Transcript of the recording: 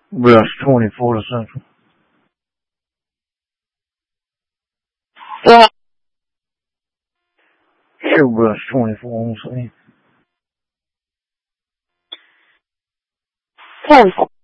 Bless 24 to Central. Yeah. Show Bless 24 on scene. 10.